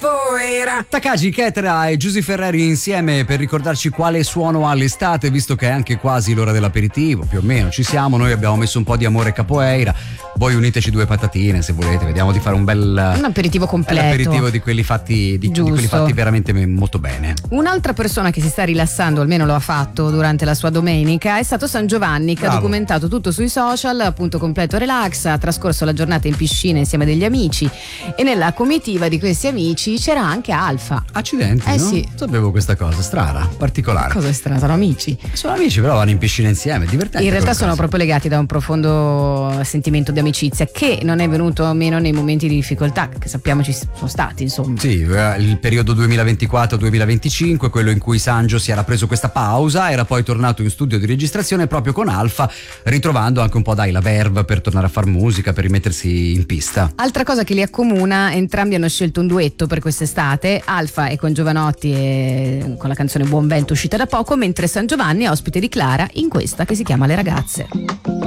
capoeira. Takagi Ketra e Giusy Ferreri insieme per ricordarci quale suono ha l'estate, visto che è anche quasi l'ora dell'aperitivo, più o meno ci siamo. Noi abbiamo messo un po' di amore capoeira, voi uniteci due patatine se volete, vediamo di fare un aperitivo completo, un aperitivo di quelli fatti di quelli fatti veramente molto bene. Un'altra persona che si sta rilassando, almeno lo ha fatto durante la sua domenica, è stato San Giovanni, che ha documentato tutto sui social, appunto completo relax, ha trascorso la giornata in piscina insieme a degli amici e nella comitiva di questi amici c'era anche Alfa. Accidenti, no? Sì. Sapevo questa cosa, strana, particolare. Cosa è strana? Sono amici. Sono amici, però vanno in piscina insieme, divertente. In realtà sono proprio legati da un profondo sentimento di amicizia che non è venuto meno nei momenti di difficoltà che sappiamo ci sono stati, insomma. Sì, il periodo 2024-2025, quello in cui Sangio si era preso questa pausa, era poi tornato in studio di registrazione proprio con Alfa, ritrovando anche un po' la verve per tornare a far musica, per rimettersi in pista. Altra cosa che li accomuna, entrambi hanno scelto un duetto per quest'estate. Alfa è con Giovanotti e con la canzone Buon Vento uscita da poco, mentre San Giovanni è ospite di Clara in questa che si chiama Le Ragazze.